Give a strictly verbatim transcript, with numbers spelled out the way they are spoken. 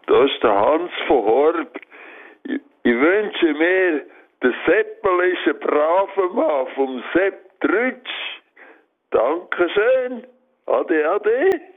Das ist der Hans von Horb. Ich, ich wünsche mir, der Seppel ist ein braver Mann vom Sepp Trütsch. Dankeschön. Ade, ade.